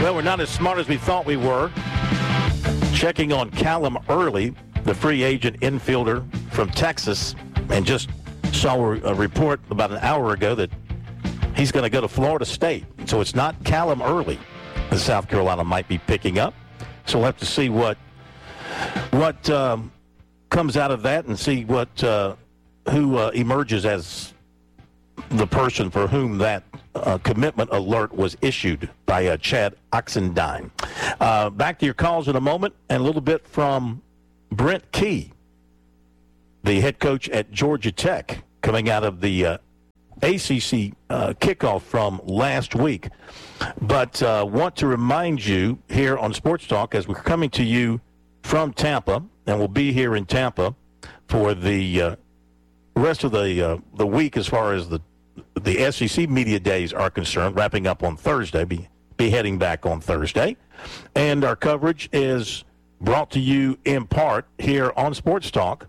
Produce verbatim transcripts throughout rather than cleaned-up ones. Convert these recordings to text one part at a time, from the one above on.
Well, we're not as smart as we thought we were. Checking on Callum Early, the free agent infielder from Texas, and just saw a report about an hour ago that he's going to go to Florida State. So it's not Callum Early that South Carolina might be picking up. So we'll have to see what what um, comes out of that and see what uh, who uh, emerges as the person for whom that uh, commitment alert was issued by uh, Chad Oxendine. Uh, back to your calls in a moment, and a little bit from Brent Key, the head coach at Georgia Tech, coming out of the uh, A C C uh, kickoff from last week. But uh, want to remind you here on Sports Talk, as we're coming to you from Tampa, and we'll be here in Tampa for the uh, rest of the uh, the week as far as the the S E C media days are concerned, wrapping up on Thursday, be, be heading back on Thursday. And our coverage is brought to you in part here on Sports Talk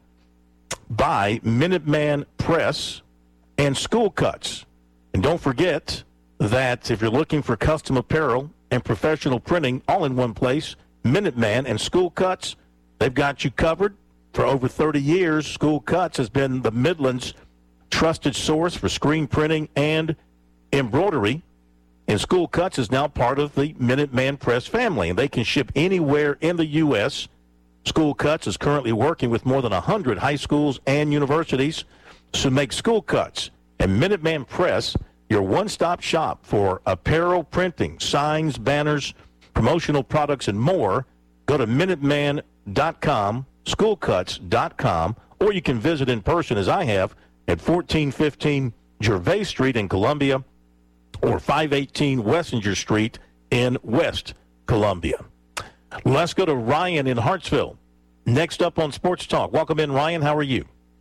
by Minuteman Press and School Cuts. And don't forget that if you're looking for custom apparel and professional printing all in one place, Minuteman and School Cuts, they've got you covered. For over thirty years, School Cuts has been the Midlands' trusted source for screen printing and embroidery. And School Cuts is now part of the Minuteman Press family, and they can ship anywhere in the U S School Cuts is currently working with more than one hundred high schools and universities to make School Cuts and Minuteman Press your one-stop shop for apparel printing, signs, banners, promotional products, and more. Go to minuteman dot com, school cuts dot com, or you can visit in person, as I have, at fourteen fifteen Gervais Street in Columbia or five eighteen Wessinger Street in West Columbia. Let's go to Ryan in Hartsville. Next up on Sports Talk. Welcome in, Ryan. How are you?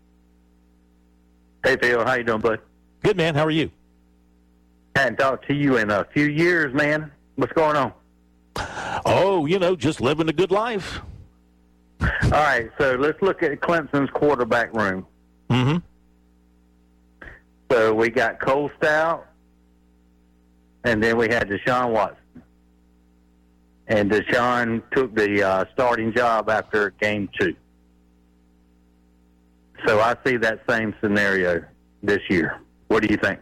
Hey, Phil. How you doing, bud? Good, man. How are you? I hadn't talked to you in a few years, man. What's going on? Oh, you know, just living a good life. All right, so let's look at Clemson's quarterback room. Mm-hmm. So we got Cole Stout, and then we had Deshaun Watson. And Deshaun took the uh, starting job after game two. So I see that same scenario this year. What do you think?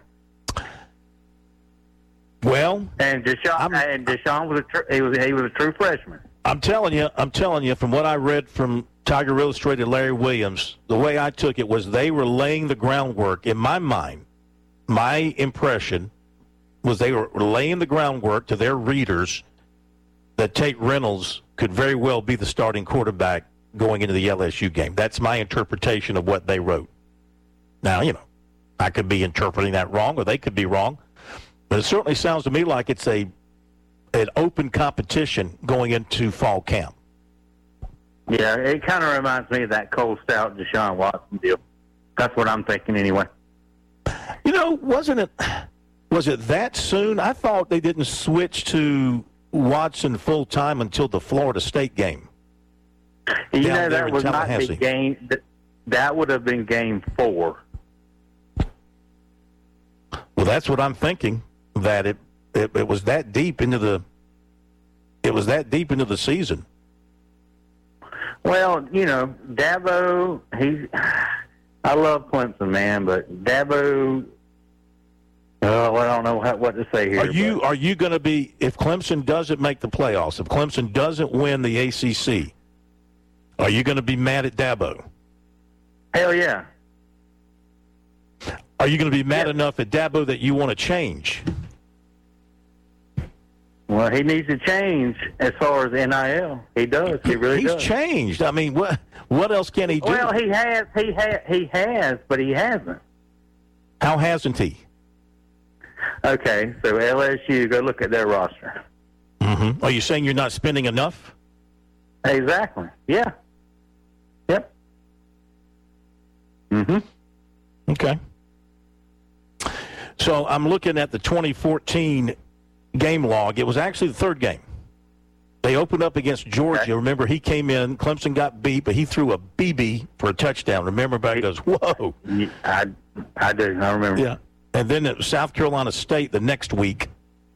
Well, and Deshaun I'm, and Deshaun was a tr- he was he was a true freshman. I'm telling you, I'm telling you, from what I read from Tiger Illustrated, Larry Williams, the way I took it was they were laying the groundwork. In my mind, my impression was they were laying the groundwork to their readers that Tate Reynolds could very well be the starting quarterback going into the L S U game. That's my interpretation of what they wrote. Now, you know, I could be interpreting that wrong, or they could be wrong, but it certainly sounds to me like it's a an open competition going into fall camp. Yeah, it kind of reminds me of that Cole Stout, Deshaun Watson deal. That's what I'm thinking anyway. You know, wasn't it, was it that soon? I thought they didn't switch to Watson full-time until the Florida State game. You know, that was not the game. That would have been game four. Well, that's what I'm thinking, that it, it, it was that deep into the, it was that deep into the season. Well, you know, Dabo, he's, I love Clemson, man, but Dabo, oh, well, I don't know how, what to say here. Are you but. are you going to be, if Clemson doesn't make the playoffs, if Clemson doesn't win the A C C, are you going to be mad at Dabo? Hell yeah. Are you going to be mad yeah. enough at Dabo that you want to change? Well, he needs to change as far as N I L. He does. He really He's does. He's changed. I mean, what what else can he do? Well, he has. He has. He has, but he hasn't. How hasn't he? Okay, so L S U, go look at their roster. Mm-hmm. Are you saying you're not spending enough? Exactly. Yeah. Yep. Mm-hmm. Okay. So I'm looking at the twenty fourteen game log. It was actually the third game. They opened up against Georgia. Okay. Remember, he came in. Clemson got beat, but he threw a B B for a touchdown. Remember, everybody goes, whoa. I, I do. I remember. Yeah. And then it was South Carolina State the next week.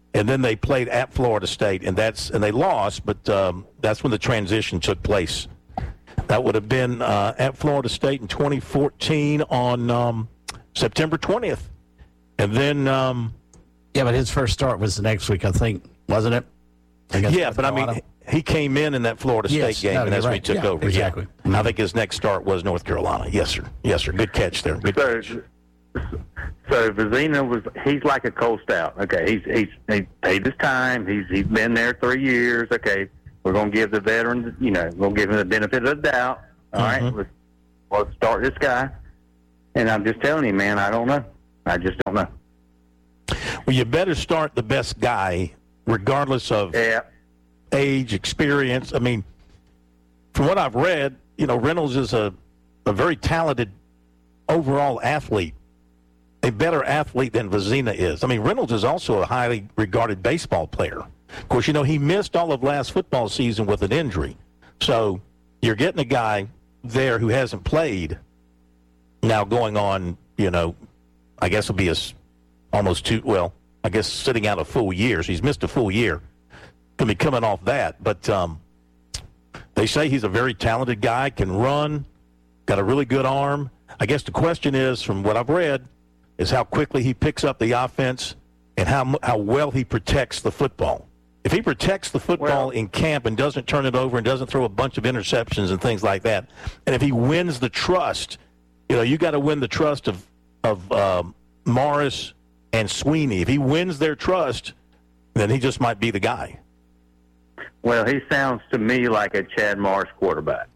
and then they played at Florida State, and that's and they lost, but um, that's when the transition took place. That would have been uh, at Florida State in twenty fourteen on um, September twentieth. And then... Um, yeah, but his first start was the next week, I think, wasn't it? Yeah, but I mean, he came in in that Florida State yes, game, no, and that's right. when he took yeah, over. Exactly. Yeah. Mm-hmm. I think his next start was North Carolina. Yes, sir. Yes, sir. Good catch there. Good so, catch. So Vezina was, he's like a Cole Stout. Okay, he's he's he paid his time. He's he's been there three years. Okay, we're going to give the veterans, you know, we'll give him the benefit of the doubt. All mm-hmm. right, let's, let's start this guy. And I'm just telling you, man, I don't know. I just don't know. Well, you better start the best guy, regardless of yeah. age, experience. I mean, from what I've read, you know, Reynolds is a, a very talented overall athlete, a better athlete than Vezina is. I mean, Reynolds is also a highly regarded baseball player. Of course, you know, he missed all of last football season with an injury. So you're getting a guy there who hasn't played now going on, you know, I guess it'll be a, almost two, well, I guess sitting out a full year. So he's missed a full year. Going to be coming off that. But um, they say he's a very talented guy, can run, got a really good arm. I guess the question is, from what I've read, is how quickly he picks up the offense and how how well he protects the football. If he protects the football well, in camp and doesn't turn it over and doesn't throw a bunch of interceptions and things like that, and if he wins the trust, you know, you got to win the trust of of um, Morris and Sweeney. If he wins their trust, then he just might be the guy. Well, he sounds to me like a Chad Morris quarterback.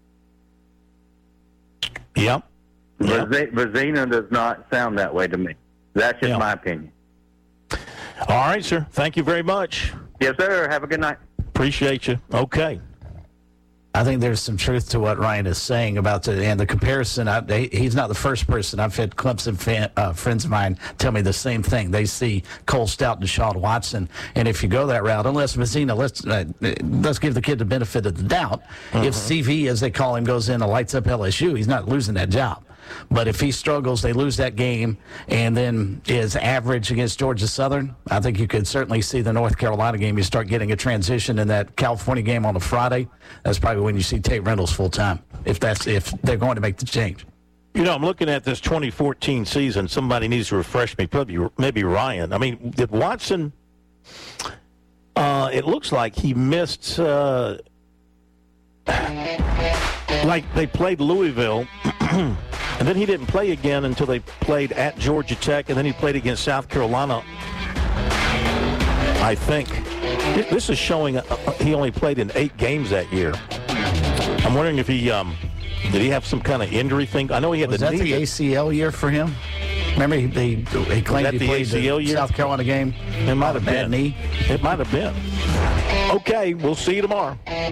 Yep. yep. Vezina does not sound that way to me. That's just yep. my opinion. All right, sir. Thank you very much. Yes, sir. Have a good night. Appreciate you. Okay. I think there's some truth to what Ryan is saying about the and the comparison. I, they, he's not the first person. I've had Clemson fan, uh, friends of mine tell me the same thing. They see Cole Stout and Deshaun Watson, and if you go that route, unless Vezina, let's uh, let's give the kid the benefit of the doubt. Mm-hmm. If C V, as they call him, goes in and lights up L S U, he's not losing that job. But if he struggles, they lose that game, and then is average against Georgia Southern, I think you could certainly see the North Carolina game. You start getting a transition in that California game on a Friday. That's probably when you see Tate Reynolds full time, if that's if they're going to make the change. You know, I'm looking at this twenty fourteen season. Somebody needs to refresh me. Probably maybe Ryan. I mean, did Watson? Uh, it looks like he missed. Uh, like they played Louisville. And then he didn't play again until they played at Georgia Tech, and then he played against South Carolina, I think. This is showing uh, he only played in eight games that year. I'm wondering if he um, did he have some kind of injury thing? I know he had Was the that knee. the A C L year for him? Remember, he, he, he claimed he played the, the South Carolina game. It might have been. Knee. It might have been. Okay, we'll see you tomorrow.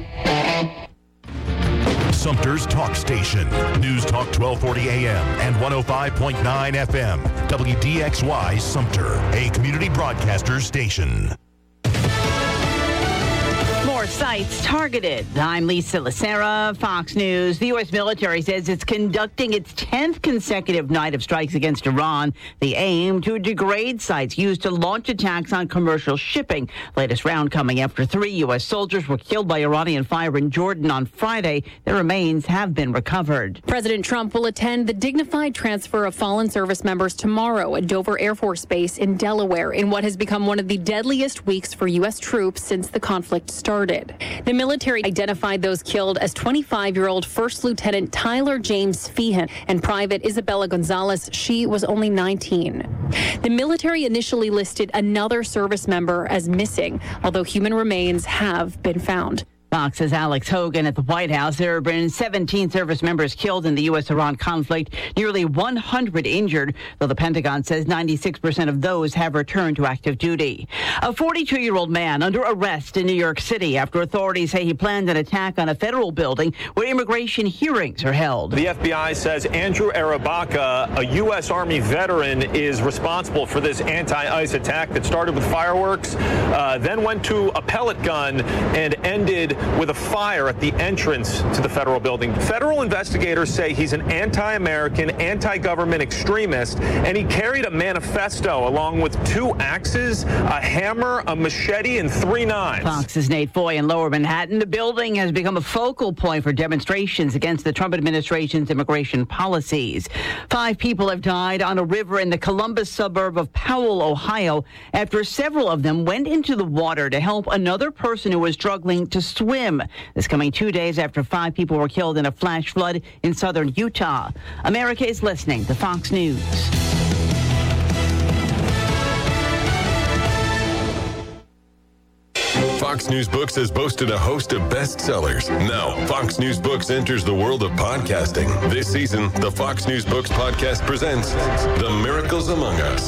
Sumter's Talk Station. News Talk twelve forty A M and one oh five point nine F M. W D X Y Sumter, a community broadcaster station. More sites targeted. I'm Lisa Lacera, Fox News. The U S military says it's conducting its tenth consecutive night of strikes against Iran. The aim to degrade sites used to launch attacks on commercial shipping. Latest round coming after three U S soldiers were killed by Iranian fire in Jordan on Friday. Their remains have been recovered. President Trump will attend the dignified transfer of fallen service members tomorrow at Dover Air Force Base in Delaware in what has become one of the deadliest weeks for U S troops since the conflict started. The military identified those killed as twenty-five-year-old First Lieutenant Tyler James Feehan and Private Isabella Gonzalez. She was only nineteen. The military initially listed another service member as missing, although human remains have been found. Fox's Alex Hogan at the White House. There have been seventeen service members killed in the U S Iran conflict, nearly one hundred injured, though the Pentagon says ninety-six percent of those have returned to active duty. A forty-two-year-old man under arrest in New York City after authorities say he planned an attack on a federal building where immigration hearings are held. The F B I says Andrew Arabaka, a U S Army veteran, is responsible for this anti-ICE attack that started with fireworks, uh, then went to a pellet gun and ended with a fire at the entrance to the federal building. Federal investigators say he's an anti-American, anti-government extremist, and he carried a manifesto along with two axes, a hammer, a machete, and three knives. Fox's Nate Foy in Lower Manhattan. The building has become a focal point for demonstrations against the Trump administration's immigration policies. Five people have died on a river in the Columbus suburb of Powell, Ohio, after several of them went into the water to help another person who was struggling to swim. This coming two days after five people were killed in a flash flood in southern Utah. America is listening to Fox News. Fox News Books has boasted a host of bestsellers. Now, Fox News Books enters the world of podcasting. This season, the Fox News Books podcast presents The Miracles Among Us.